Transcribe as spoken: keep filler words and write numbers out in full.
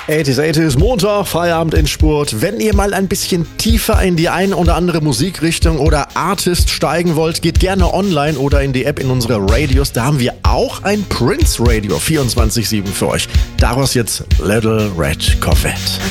achtziger, achtziger, Montag, Feierabend in Spurt. Wenn ihr mal ein bisschen tiefer in die ein oder andere Musikrichtung oder Artist steigen wollt, geht gerne online oder in die App in unsere Radios. Da haben wir auch ein Prince Radio vierundzwanzig sieben für euch. Daraus jetzt Little Red Corvette.